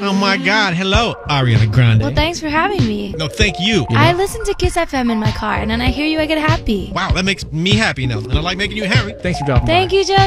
Oh my God! Hello, Ariana Grande. Well, thanks for having me. No, thank you. I listen to Kiss FM in my car, and then I hear you, I get happy. Wow, that makes me happy now, and I like making you happy. Thanks for dropping by. Thank you, Joe.